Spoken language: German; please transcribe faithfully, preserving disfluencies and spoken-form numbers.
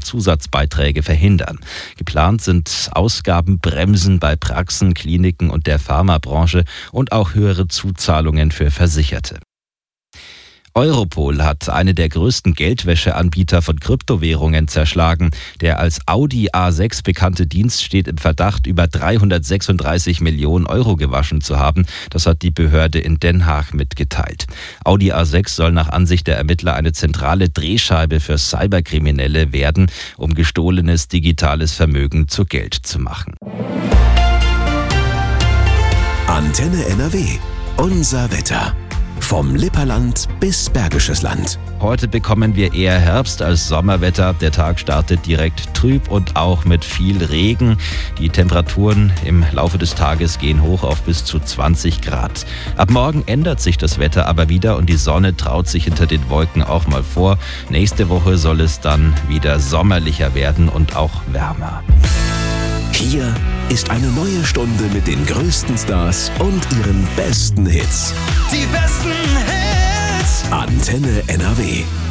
Zusatzbeiträge verhindern. Geplant sind Ausgabenbremsen bei Praxen, Kliniken und der Pharmabranche und auch höhere Zuzahlungen für Versicherte. Europol hat eine der größten Geldwäscheanbieter von Kryptowährungen zerschlagen. Der als Audi A sechs bekannte Dienst steht im Verdacht, über dreihundertsechsunddreißig Millionen Euro gewaschen zu haben. Das hat die Behörde in Den Haag mitgeteilt. Audi A sechs soll nach Ansicht der Ermittler eine zentrale Drehscheibe für Cyberkriminelle werden, um gestohlenes digitales Vermögen zu Geld zu machen. Antenne N R W. Unser Wetter. Vom Lipperland bis Bergisches Land. Heute bekommen wir eher Herbst als Sommerwetter. Der Tag startet direkt trüb und auch mit viel Regen. Die Temperaturen im Laufe des Tages gehen hoch auf bis zu zwanzig Grad. Ab morgen ändert sich das Wetter aber wieder und die Sonne traut sich hinter den Wolken auch mal vor. Nächste Woche soll es dann wieder sommerlicher werden und auch wärmer. Hier ist eine neue Stunde mit den größten Stars und ihren besten Hits. Die besten Hits. Antenne N R W.